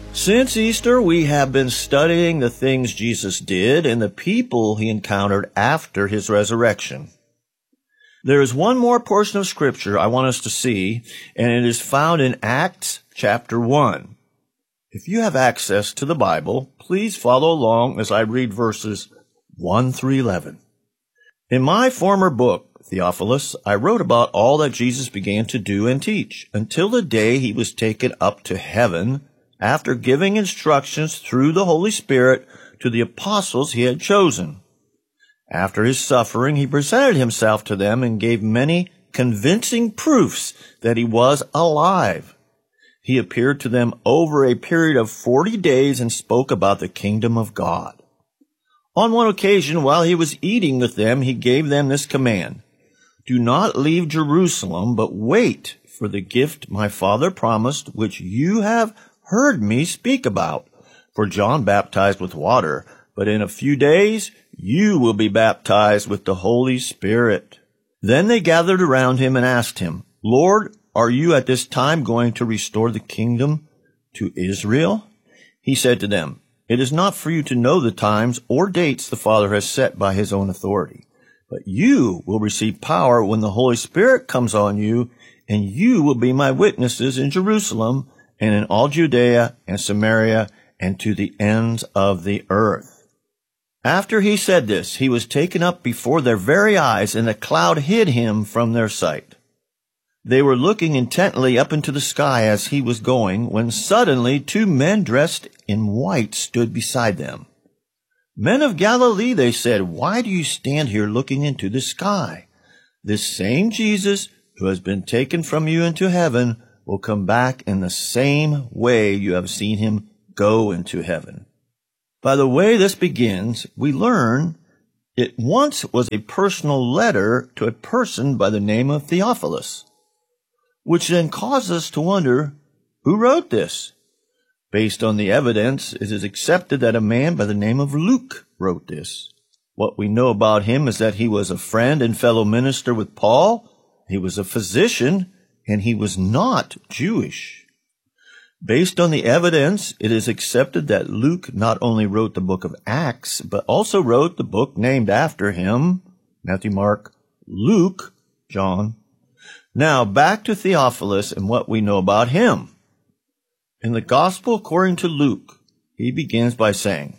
Since Easter, we have been studying the things Jesus did and the people he encountered after his resurrection. There is one more portion of Scripture I want us to see, and it is found in Acts chapter 1. If you have access to the Bible, please follow along as I read verses 1 through 11. In my former book, Theophilus, I wrote about all that Jesus began to do and teach until the day he was taken up to heaven after giving instructions through the Holy Spirit to the apostles he had chosen. After his suffering, he presented himself to them and gave many convincing proofs that he was alive. He appeared to them over a period of 40 days and spoke about the kingdom of God. On one occasion, while he was eating with them, he gave them this command: "Do not leave Jerusalem, but wait for the gift my Father promised, which you have heard me speak about. For John baptized with water, but in a few days you will be baptized with the Holy Spirit." Then they gathered around him and asked him, "Lord, are you at this time going to restore the kingdom to Israel?" He said to them, "It is not for you to know the times or dates the Father has set by his own authority, but you will receive power when the Holy Spirit comes on you, and you will be my witnesses in Jerusalem and in all Judea and Samaria and to the ends of the earth." After he said this, he was taken up before their very eyes, and a cloud hid him from their sight. They were looking intently up into the sky as he was going, when suddenly 2 men dressed in white stood beside them. "Men of Galilee," they said, "why do you stand here looking into the sky? This same Jesus who has been taken from you into heaven will come back in the same way you have seen him go into heaven." By the way this begins, we learn it once was a personal letter to a person by the name of Theophilus, which then causes us to wonder, who wrote this? Based on the evidence, it is accepted that a man by the name of Luke wrote this. What we know about him is that he was a friend and fellow minister with Paul, he was a physician, and he was not Jewish. Based on the evidence, it is accepted that Luke not only wrote the book of Acts, but also wrote the book named after him, Matthew, Mark, Luke, John. Now, back to Theophilus and what we know about him. In the Gospel according to Luke, he begins by saying,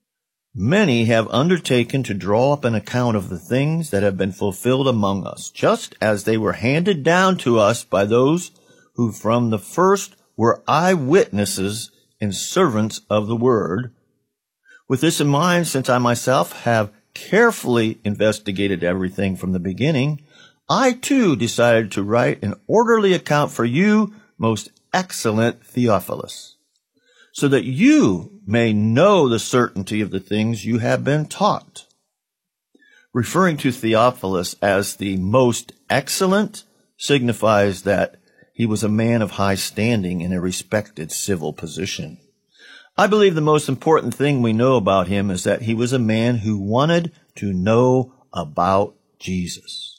"Many have undertaken to draw up an account of the things that have been fulfilled among us, just as they were handed down to us by those who from the first were eyewitnesses and servants of the word. With this in mind, since I myself have carefully investigated everything from the beginning, I too decided to write an orderly account for you, most excellent Theophilus, so that you may know the certainty of the things you have been taught." Referring to Theophilus as the most excellent signifies that he was a man of high standing in a respected civil position. I believe the most important thing we know about him is that he was a man who wanted to know about Jesus.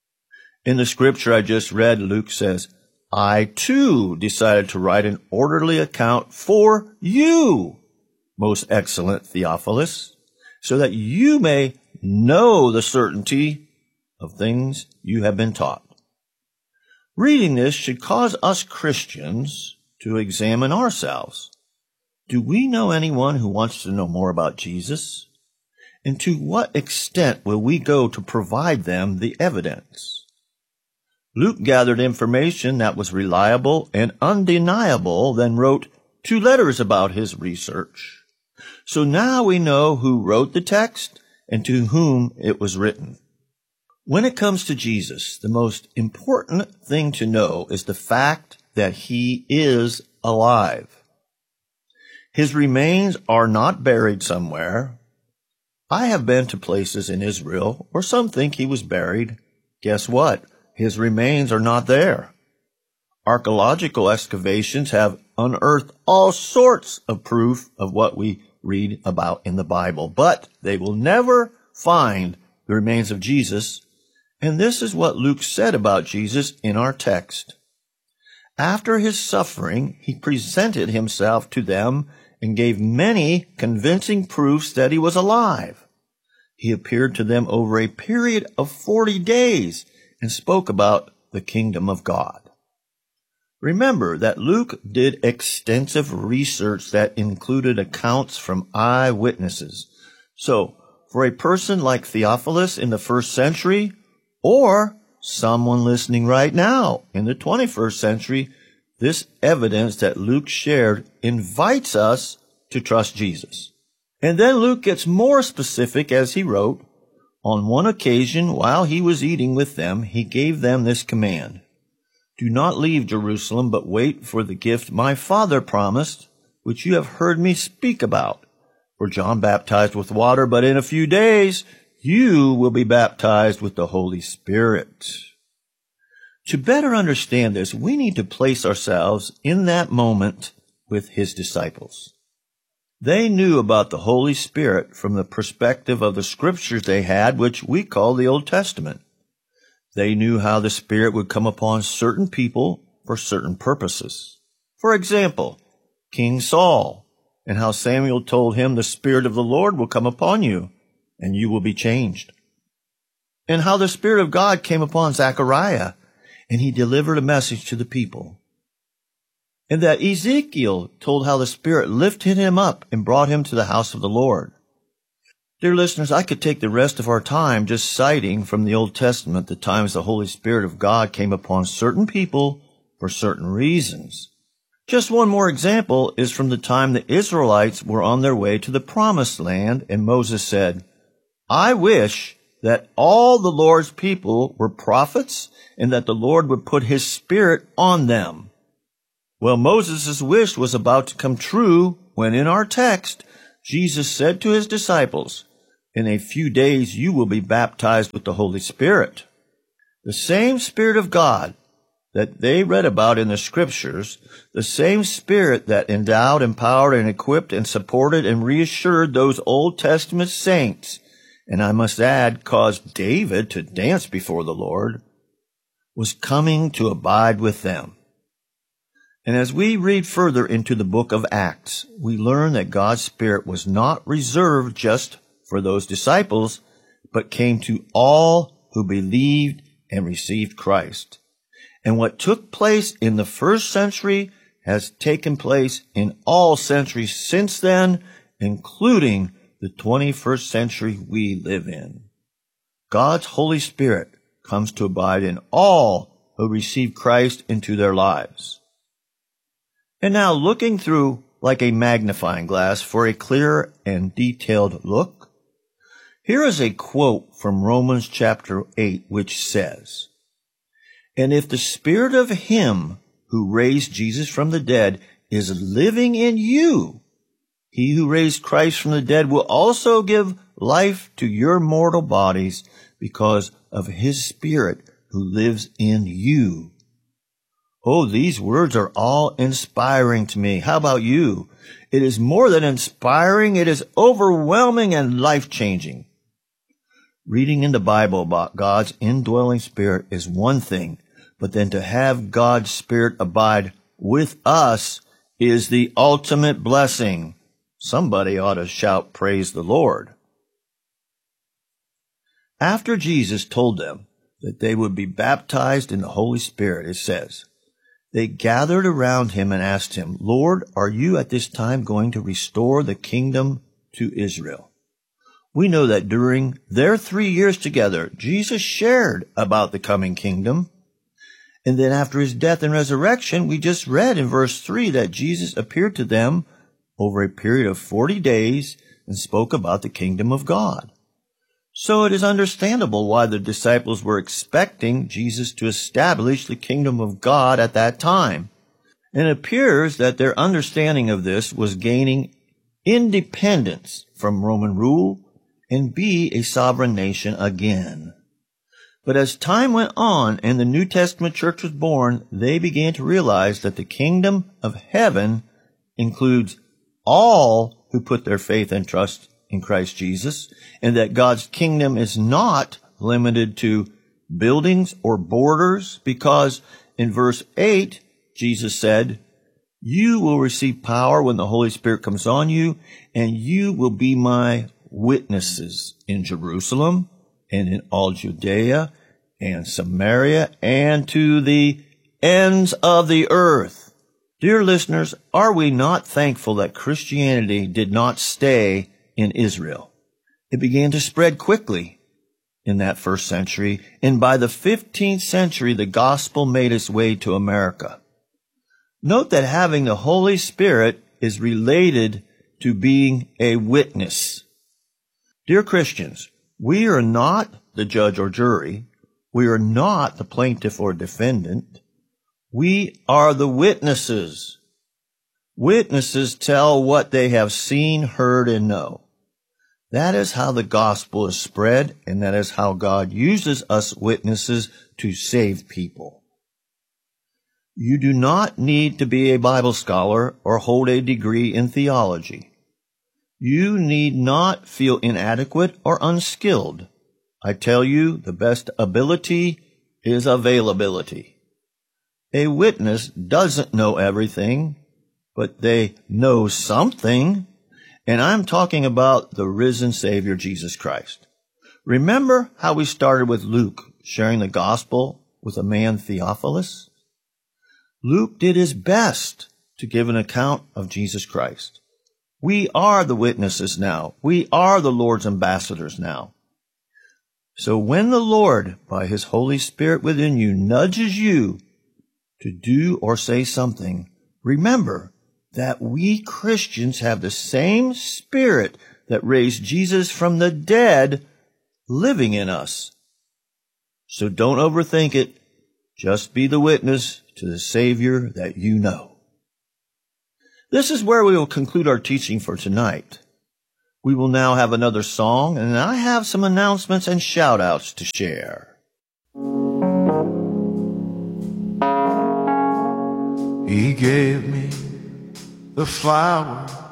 In the scripture I just read, Luke says, "I too decided to write an orderly account for you, most excellent Theophilus, so that you may know the certainty of things you have been taught." Reading this should cause us Christians to examine ourselves. Do we know anyone who wants to know more about Jesus? And to what extent will we go to provide them the evidence? Luke gathered information that was reliable and undeniable, then wrote 2 letters about his research. So now we know who wrote the text and to whom it was written. When it comes to Jesus, the most important thing to know is the fact that he is alive. His remains are not buried somewhere. I have been to places in Israel where some think he was buried. Guess what? His remains are not there. Archaeological excavations have unearthed all sorts of proof of what we read about in the Bible, but they will never find the remains of Jesus. And this is what Luke said about Jesus in our text. after his suffering, he presented himself to them and gave many convincing proofs that he was alive. He appeared to them over a period of 40 days and spoke about the kingdom of God. Remember that Luke did extensive research that included accounts from eyewitnesses. So, for a person like Theophilus in the first century, or someone listening right now in the 21st century, this evidence that Luke shared invites us to trust Jesus. And then Luke gets more specific as he wrote, on one occasion while he was eating with them, he gave them this command: do not leave Jerusalem, but wait for the gift my Father promised, which you have heard me speak about. For John baptized with water, but in a few days you will be baptized with the Holy Spirit. To better understand this, we need to place ourselves in that moment with his disciples. They knew about the Holy Spirit from the perspective of the scriptures they had, which we call the Old Testament. They knew how the Spirit would come upon certain people for certain purposes. For example, King Saul, and how Samuel told him the Spirit of the Lord will come upon you, and you will be changed. And how the Spirit of God came upon Zechariah, and he delivered a message to the people. And that Ezekiel told how the Spirit lifted him up and brought him to the house of the Lord. Dear listeners, I could take the rest of our time just citing from the Old Testament the times the Holy Spirit of God came upon certain people for certain reasons. Just one more example is from the time the Israelites were on their way to the Promised Land, and Moses said, I wish that all the Lord's people were prophets and that the Lord would put his Spirit on them. Well, Moses' wish was about to come true when in our text, Jesus said to his disciples, in a few days you will be baptized with the Holy Spirit. The same Spirit of God that they read about in the Scriptures, the same Spirit that endowed, empowered, and equipped and supported and reassured those Old Testament saints, and I must add, caused David to dance before the Lord, was coming to abide with them. And as we read further into the book of Acts, we learn that God's Spirit was not reserved just for those disciples, but came to all who believed and received Christ. And what took place in the first century has taken place in all centuries since then, including the 21st century we live in. God's Holy Spirit comes to abide in all who receive Christ into their lives. And now, looking through like a magnifying glass for a clear and detailed look, here is a quote from Romans chapter 8, which says, And if the Spirit of him who raised Jesus from the dead is living in you, he who raised Christ from the dead will also give life to your mortal bodies because of his Spirit who lives in you. Oh, these words are all inspiring to me. How about you? It is more than inspiring. It is overwhelming and life-changing. Reading in the Bible about God's indwelling Spirit is one thing, but then to have God's Spirit abide with us is the ultimate blessing. Somebody ought to shout, praise the Lord. After Jesus told them that they would be baptized in the Holy Spirit, it says, they gathered around him and asked him, Lord, are you at this time going to restore the kingdom to Israel? We know that during their 3 years together, Jesus shared about the coming kingdom. And then after his death and resurrection, we just read in verse 3 that Jesus appeared to them over a period of 40 days and spoke about the kingdom of God. So it is understandable why the disciples were expecting Jesus to establish the kingdom of God at that time. And it appears that their understanding of this was gaining independence from Roman rule and be a sovereign nation again. But as time went on and the New Testament church was born, they began to realize that the kingdom of heaven includes all who put their faith and trust in Christ Jesus, and that God's kingdom is not limited to buildings or borders, because in verse 8, Jesus said, "You will receive power when the Holy Spirit comes on you, and you will be my witnesses in Jerusalem and in all Judea and Samaria and to the ends of the earth." Dear listeners, are we not thankful that Christianity did not stay in Israel? It began to spread quickly in that first century, and by the 15th century, the gospel made its way to America. Note that having the Holy Spirit is related to being a witness. Dear Christians, we are not the judge or jury. We are not the plaintiff or defendant. We are the witnesses. Witnesses tell what they have seen, heard, and know. That is how the gospel is spread, and that is how God uses us witnesses to save people. You do not need to be a Bible scholar or hold a degree in theology. You need not feel inadequate or unskilled. I tell you, the best ability is availability. A witness doesn't know everything, but they know something. And I'm talking about the risen Savior, Jesus Christ. Remember how we started with Luke sharing the gospel with a man, Theophilus? Luke did his best to give an account of Jesus Christ. We are the witnesses now. We are the Lord's ambassadors now. So when the Lord, by his Holy Spirit within you, nudges you to do or say something, remember that we Christians have the same Spirit that raised Jesus from the dead living in us. So don't overthink it. Just be the witness to the Savior that you know. This is where we will conclude our teaching for tonight. We will now have another song, and I have some announcements and shout-outs to share. He gave me the flower